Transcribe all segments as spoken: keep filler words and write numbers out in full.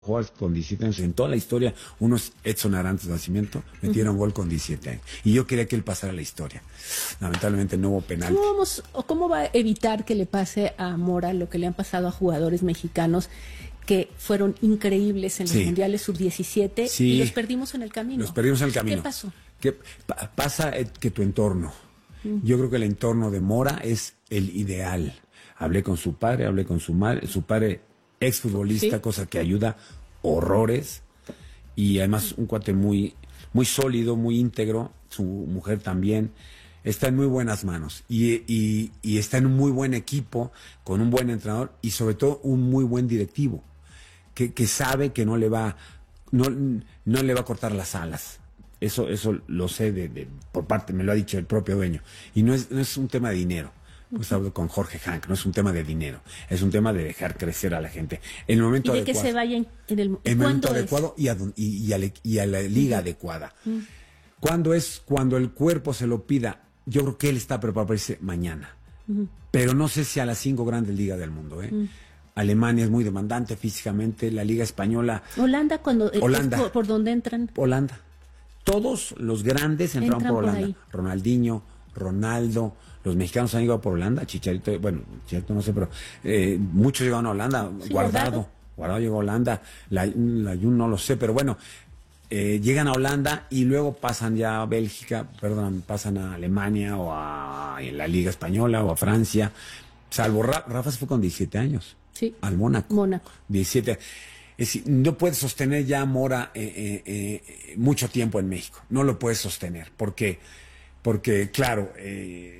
jugadores con diecisiete años en toda la historia, unos Edson Arantes de Nacimiento, metieron uh-huh. gol con diecisiete años. Y yo quería que él pasara la historia. Lamentablemente no hubo penal. ¿Cómo, vamos, o ¿Cómo va a evitar que le pase a Mora lo que le han pasado a jugadores mexicanos que fueron increíbles en los sí. mundiales sub diecisiete sí. y los perdimos en el camino? Los perdimos en el camino. ¿Qué pasó? ¿Qué pa- pasa que tu entorno? Uh-huh. Yo creo que el entorno de Mora es el ideal. Hablé con su padre, hablé con su madre, su padre exfutbolista, sí. cosa que ayuda horrores, y además un cuate muy, muy sólido, muy íntegro, su mujer también, está en muy buenas manos, y, y, y está en un muy buen equipo, con un buen entrenador, y sobre todo un muy buen directivo, que, que sabe que no le va, no, no le va a cortar las alas. Eso, eso lo sé de, de, por parte, me lo ha dicho el propio dueño, y no es, no es un tema de dinero. Pues hablo con Jorge Hank, no es un tema de dinero, es un tema de dejar crecer a la gente. En el momento y de adecuado, que se vayan en el, el momento adecuado y a, y, y, a le, y a la liga uh-huh. adecuada. Uh-huh. ¿Cuándo es? Cuando el cuerpo se lo pida. Yo creo que él está preparado para irse mañana. Uh-huh. Pero no sé si a las cinco grandes ligas del mundo. ¿eh? Uh-huh. Alemania es muy demandante físicamente, la liga española. Holanda, cuando Holanda, por, por dónde entran. Holanda. Todos los grandes entraron Entran por Holanda. Por Ronaldinho, Ronaldo. Los mexicanos han llegado por Holanda, Chicharito, bueno, Chicharito no sé, pero eh, muchos llegaron a Holanda, sí, Guardado, Guardado llegó a Holanda, la, la Jun no lo sé, pero bueno, eh, llegan a Holanda y luego pasan ya a Bélgica, perdón, pasan a Alemania o a, a la Liga Española o a Francia, salvo Ra, Rafa se fue con diecisiete años, sí, al Mónaco, Mónaco. diecisiete. Es decir, no puedes sostener ya Mora eh, eh, eh, mucho tiempo en México, no lo puedes sostener, porque, porque claro, eh,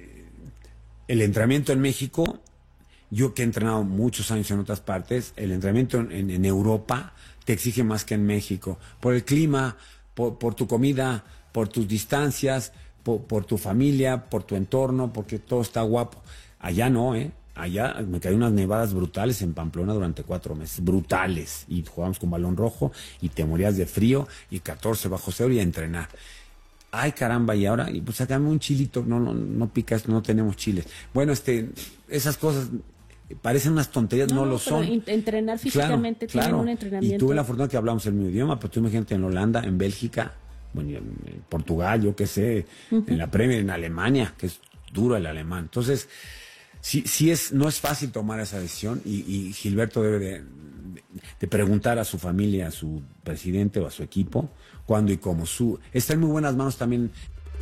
el entrenamiento en México, yo que he entrenado muchos años en otras partes, el entrenamiento en, en Europa te exige más que en México. Por el clima, por, por tu comida, por tus distancias, por, por tu familia, por tu entorno, porque todo está guapo. Allá no, ¿eh? Allá me caí unas nevadas brutales en Pamplona durante cuatro meses, brutales. Y jugábamos con balón rojo y te morías de frío y catorce bajo cero y a entrenar. Ay, caramba, y ahora, y pues sacame un chilito, no, no, no picas, no tenemos chiles. Bueno, este, esas cosas parecen unas tonterías, no, no lo son. Entrenar físicamente, claro, tiene claro. un entrenamiento. Y tuve la fortuna que hablamos el mismo idioma, pero tú imagínate en Holanda, en Bélgica, bueno, en Portugal, yo qué sé, uh-huh. en la Premier, en Alemania, que es duro el alemán. Entonces, sí, sí es, no es fácil tomar esa decisión, y, y Gilberto debe de, de, de preguntar a su familia, a su presidente o a su equipo, cuándo y cómo. Su, está en muy buenas manos también.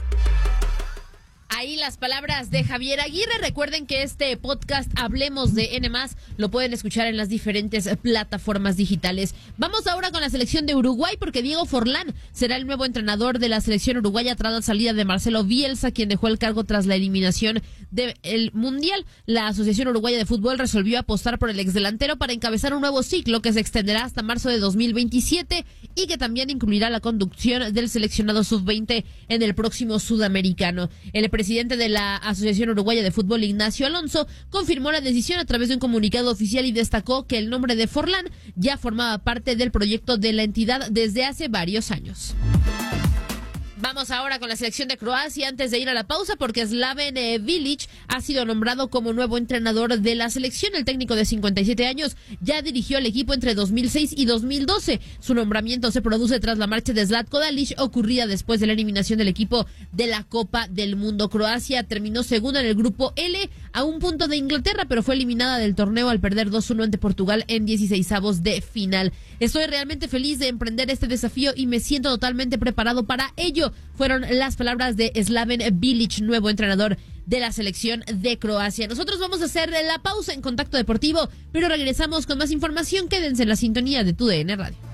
Ahí las palabras de Javier Aguirre. Recuerden que este podcast Hablemos de N más lo pueden escuchar en las diferentes plataformas digitales. Vamos ahora con la selección de Uruguay, porque Diego Forlán será el nuevo entrenador de la selección uruguaya tras la salida de Marcelo Bielsa, quien dejó el cargo tras la eliminación del Mundial. La Asociación Uruguaya de Fútbol resolvió apostar por el exdelantero para encabezar un nuevo ciclo que se extenderá hasta marzo de dos mil veintisiete y que también incluirá la conducción del seleccionado sub veinte en el próximo sudamericano. El presidente de la Asociación Uruguaya de Fútbol, Ignacio Alonso, confirmó la decisión a través de un comunicado oficial y destacó que el nombre de Forlán ya formaba parte del proyecto de la entidad desde hace varios años. Vamos ahora con la selección de Croacia antes de ir a la pausa, porque Slaven eh, Bilic ha sido nombrado como nuevo entrenador de la selección. El técnico de cincuenta y siete años ya dirigió al equipo entre dos mil seis y dos mil doce. Su nombramiento se produce tras la marcha de Zlatko Dalic, ocurrida después de la eliminación del equipo de la Copa del Mundo. Croacia terminó segunda en el grupo L, a un punto de Inglaterra, pero fue eliminada del torneo al perder dos uno ante Portugal en dieciseisavos de final. Estoy realmente feliz de emprender este desafío y me siento totalmente preparado para ello. Fueron las palabras de Slaven Bilic, nuevo entrenador de la selección de Croacia. Nosotros vamos a hacer la pausa en Contacto Deportivo, pero regresamos con más información. Quédense en la sintonía de Tu D N Radio.